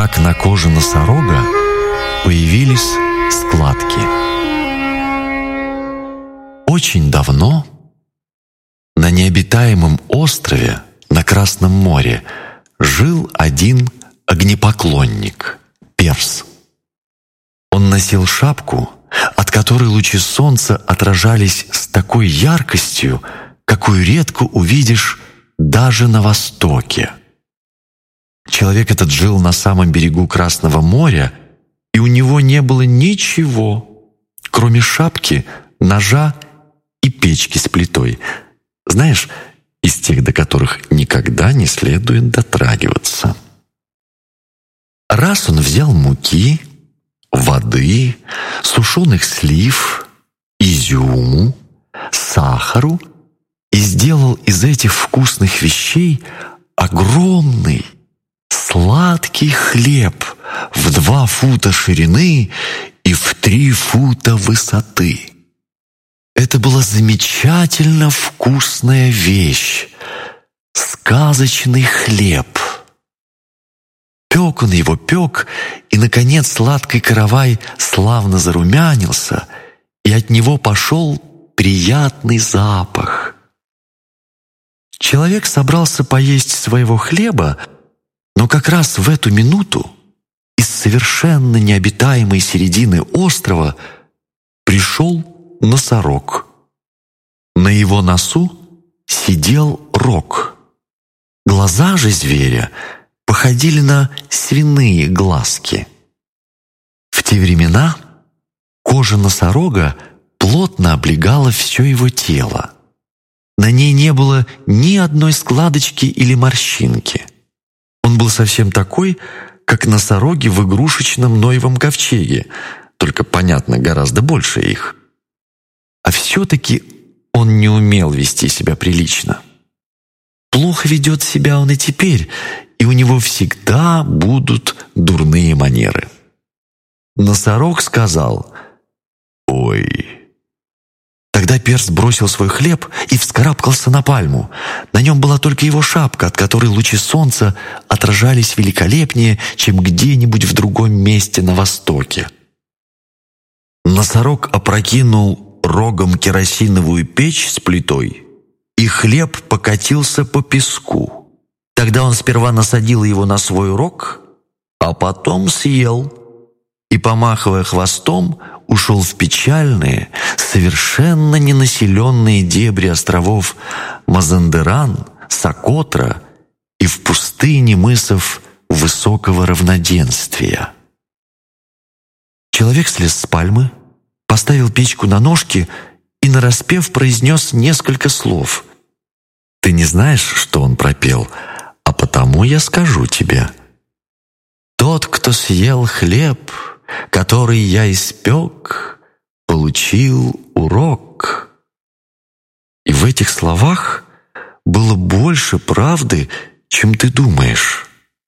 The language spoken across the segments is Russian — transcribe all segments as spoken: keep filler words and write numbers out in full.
как на коже носорога появились складки. Очень давно на необитаемом острове на Красном море жил один огнепоклонник — Перс. Он носил шапку, от которой лучи солнца отражались с такой яркостью, какую редко увидишь даже на Востоке. Человек этот жил на самом берегу Красного моря, и у него не было ничего, кроме шапки, ножа и печки с плитой. Знаешь, из тех, до которых никогда не следует дотрагиваться. Раз он взял муки, воды, сушеных слив, изюму, сахару и сделал из этих вкусных вещей огромный сладкий хлеб в два фута ширины и в три фута высоты. Это была замечательно вкусная вещь, сказочный хлеб. Пек он его, пек, и, наконец, сладкий каравай славно зарумянился, и от него пошел приятный запах. Человек собрался поесть своего хлеба, но как раз в эту минуту из совершенно необитаемой середины острова пришел носорог. На его носу сидел рог. Глаза же зверя походили на свиные глазки. В те времена кожа носорога плотно облегала все его тело. На ней не было ни одной складочки или морщинки. Он был совсем такой, как носороги в игрушечном Ноевом ковчеге, только, понятно, гораздо больше их. А все-таки он не умел вести себя прилично. Плохо ведет себя он и теперь, и у него всегда будут дурные манеры. Носорог сказал: «Ой». Тогда Перс бросил свой хлеб и вскарабкался на пальму. На нем была только его шапка, от которой лучи солнца отражались великолепнее, чем где-нибудь в другом месте на востоке. Носорог опрокинул рогом керосиновую печь с плитой, и хлеб покатился по песку. Тогда он сперва насадил его на свой рог, а потом съел и, помахивая хвостом, ушел в печальные, совершенно ненаселенные дебри островов Мазандеран, Сокотра и в пустыне мысов высокого равноденствия. Человек слез с пальмы, поставил печку на ножки и нараспев произнес несколько слов. Ты не знаешь, что он пропел, а потому я скажу тебе. Тот, кто съел хлеб, который я испек, получил урок. И в этих словах было больше правды, чем ты думаешь.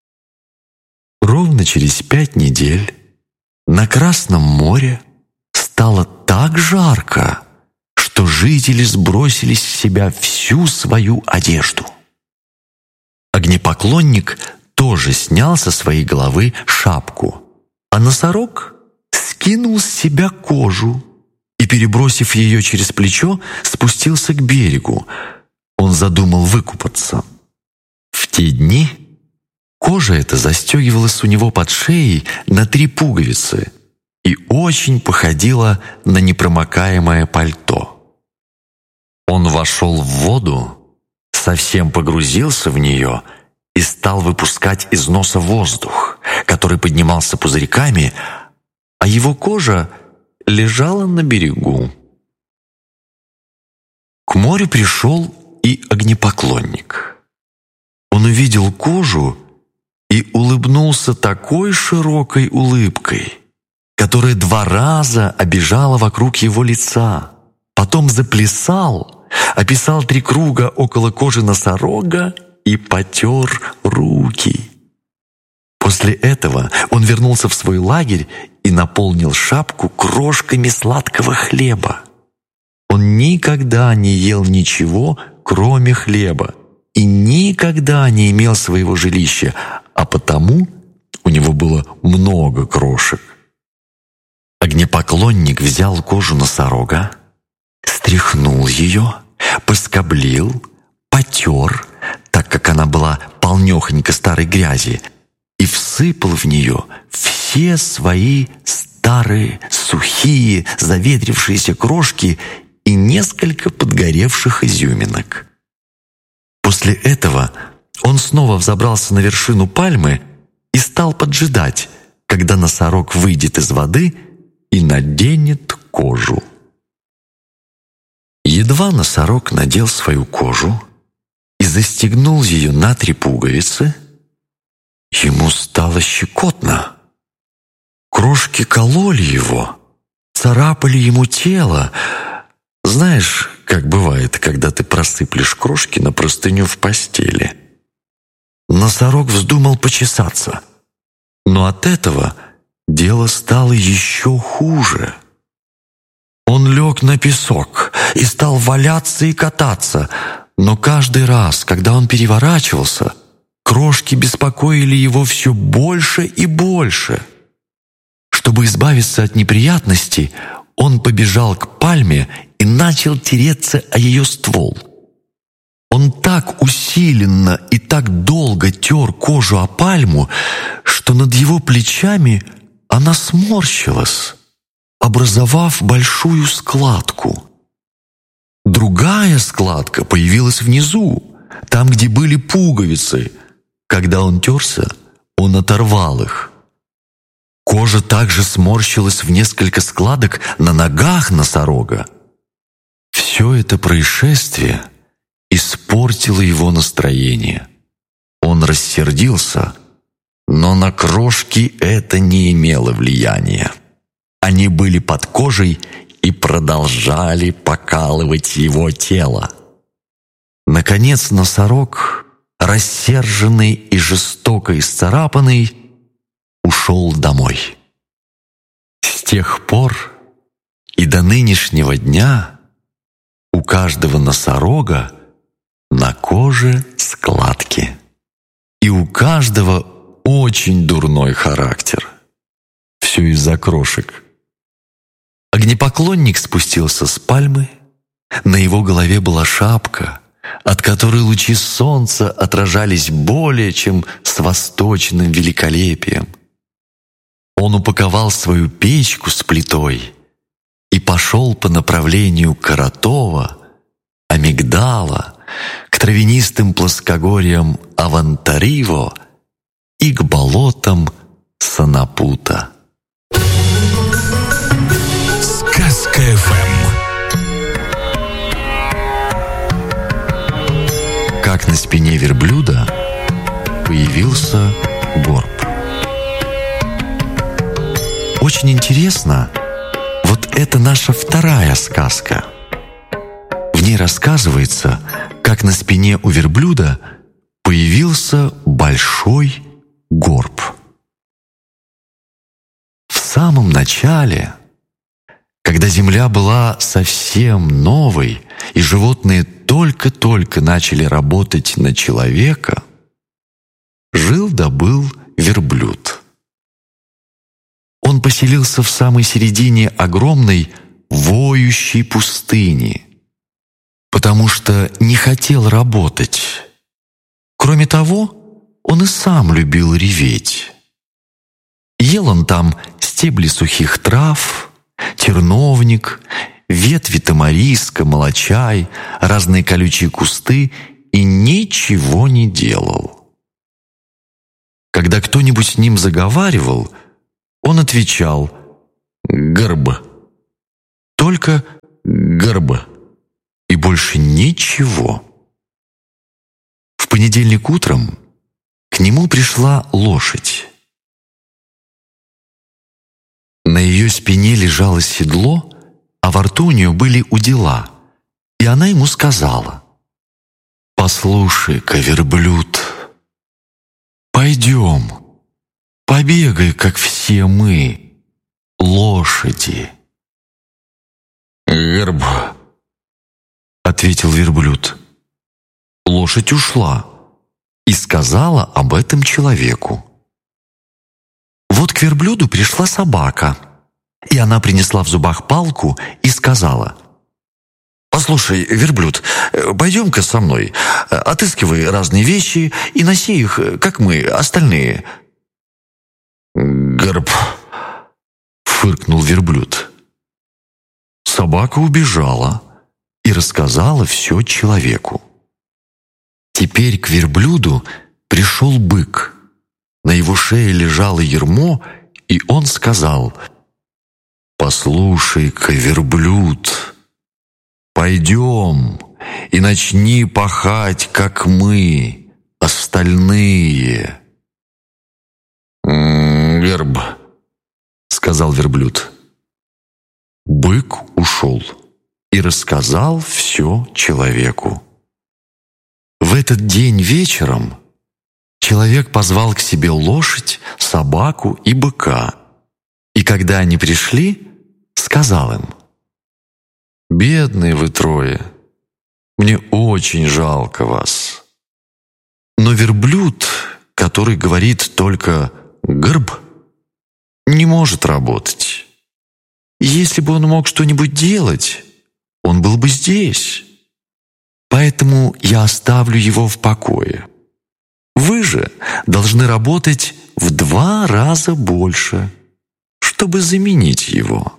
Ровно через пять недель на Красном море стало так жарко, что жители сбросили с себя всю свою одежду. Огнепоклонник тоже снял со своей головы шапку, а носорог скинул с себя кожу и, перебросив ее через плечо, спустился к берегу. Он задумал выкупаться. В те дни кожа эта застегивалась у него под шеей на три пуговицы и очень походила на непромокаемое пальто. Он вошел в воду, совсем погрузился в нее и стал выпускать из носа воздух, который поднимался пузырьками, а его кожа лежала на берегу. К морю пришел и огнепоклонник. Он увидел кожу и улыбнулся такой широкой улыбкой, которая два раза обежала вокруг его лица, потом заплясал, описал три круга около кожи носорога и потер руки. После этого он вернулся в свой лагерь и наполнил шапку крошками сладкого хлеба. Он никогда не ел ничего, кроме хлеба, и никогда не имел своего жилища, а потому у него было много крошек. Огнепоклонник взял кожу носорога, стряхнул ее, поскоблил, потер, так как она была полнехонько старой грязи, и всыпал в нее все свои старые, сухие, заветрившиеся крошки и несколько подгоревших изюминок. После этого он снова взобрался на вершину пальмы и стал поджидать, когда носорог выйдет из воды и наденет кожу. Едва носорог надел свою кожу и застегнул ее на три пуговицы, ему стало щекотно. Крошки кололи его, царапали ему тело. Знаешь, как бывает, когда ты просыплешь крошки на простыню в постели. Носорог вздумал почесаться, но от этого дело стало еще хуже. Он лег на песок и стал валяться и кататься, но каждый раз, когда он переворачивался, крошки беспокоили его все больше и больше. Чтобы избавиться от неприятностей, он побежал к пальме и начал тереться о ее ствол. Он так усиленно и так долго тер кожу о пальму, что над его плечами она сморщилась, образовав большую складку. Другая складка появилась внизу, там, где были пуговицы. Когда он терся, он оторвал их. Кожа также сморщилась в несколько складок на ногах носорога. Все это происшествие испортило его настроение. Он рассердился, но на крошки это не имело влияния. Они были под кожей и продолжали покалывать его тело. Наконец носорог, рассерженный и жестоко исцарапанный, ушел домой. С тех пор и до нынешнего дня у каждого носорога на коже складки, и у каждого очень дурной характер. Все из-за крошек. Огнепоклонник спустился с пальмы, на его голове была шапка, от которой лучи солнца отражались более чем с восточным великолепием. Он упаковал свою печку с плитой и пошел по направлению Каратова, Амигдала, к травянистым плоскогорьям Авантариво и к болотам Санапута. Сказка эф эм. Как на спине верблюда появился горб. Очень интересно, вот это наша вторая сказка. В ней рассказывается, как на спине у верблюда появился большой горб. В самом начале, когда земля была совсем новой, и животные только-только начали работать на человека, жил да был верблюд. Он поселился в самой середине огромной воющей пустыни, потому что не хотел работать. Кроме того, он и сам любил реветь. Ел он там стебли сухих трав, терновник, ветви тамариска, молочай, разные колючие кусты и ничего не делал. Когда кто-нибудь с ним заговаривал, он отвечал «Горб». Только «Горб» и больше ничего. В понедельник утром к нему пришла лошадь. На ее спине лежало седло, а во рту у нее были удила, и она ему сказала: «Послушай-ка, верблюд, пойдем, побегай, как все мы, лошади». «Горб», — ответил верблюд. Лошадь ушла и сказала об этом человеку. к верблюду пришла собака, и она принесла в зубах палку и сказала: «Послушай, верблюд, пойдем-ка со мной, отыскивай разные вещи и носи их, как мы, остальные». «Грб!» — фыркнул верблюд. Собака убежала и рассказала все человеку. Теперь к верблюду пришел бык. На его шее лежало ярмо, и он сказал: «Послушай-ка, верблюд, пойдем и начни пахать, как мы, остальные». «Грб», — сказал верблюд. Бык ушел и рассказал все человеку. В этот день вечером человек позвал к себе лошадь, собаку и быка, и когда они пришли, сказал им: «Бедные вы трое, мне очень жалко вас». Но верблюд, который говорит только «грб», не может работать. Если бы он мог что-нибудь делать, он был бы здесь. Поэтому я оставлю его в покое. Вы же должны работать в два раза больше, чтобы заменить его».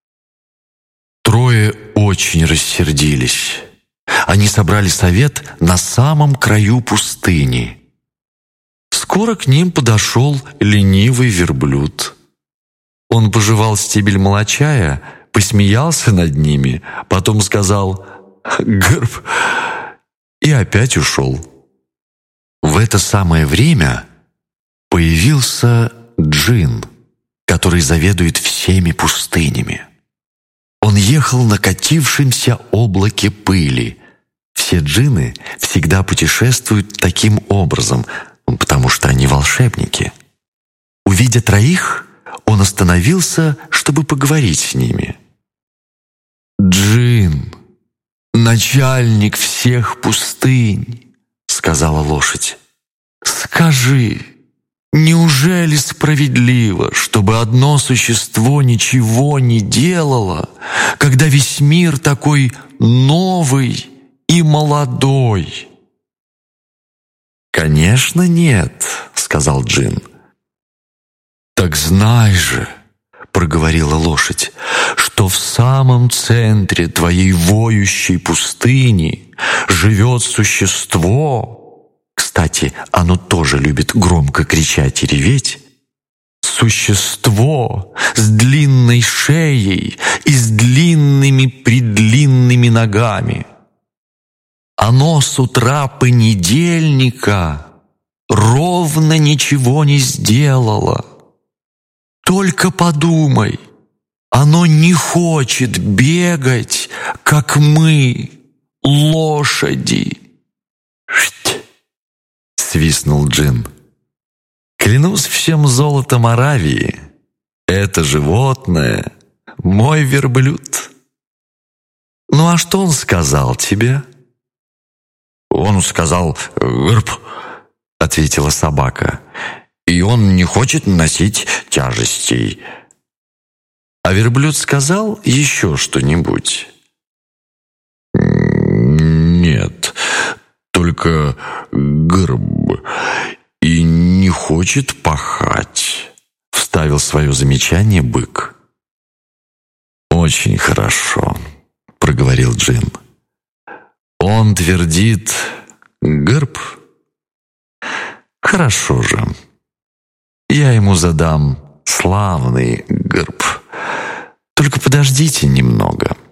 Трое очень рассердились. Они собрали совет на самом краю пустыни. Скоро к ним подошел ленивый верблюд. Он пожевал стебель молочая, посмеялся над ними, потом сказал «грб» и опять ушел. В это самое время появился джин, который заведует всеми пустынями. Он ехал на катившемся облаке пыли. Все джинны всегда путешествуют таким образом, потому что они волшебники. Увидя троих, он остановился, чтобы поговорить с ними. «Джин, начальник всех пустынь», — сказала лошадь, — «скажи, неужели справедливо, чтобы одно существо ничего не делало, когда весь мир такой новый и молодой?» «Конечно нет», — сказал джин. «Так знай же», — проговорила лошадь, «что в самом центре твоей воющей пустыни живет существо». Кстати, оно тоже любит громко кричать и реветь. Существо с длинной шеей и с длинными-предлинными ногами. Оно с утра понедельника ровно ничего не сделало. Только подумай, оно не хочет бегать, как мы, лошади. «Шть!» — свистнул джин. «Клянусь всем золотом Аравии, это животное — мой верблюд». «Ну а что он сказал тебе?» «Он сказал «грб», — ответила собака, «и он не хочет носить тяжестей». «А верблюд сказал еще что-нибудь?» «Нет, только «грб» и не хочет пахать», — вставил свое замечание бык. «Очень хорошо», — проговорил джин. «Он твердит «грб». Хорошо же. Я ему задам славный грб. Только подождите немного».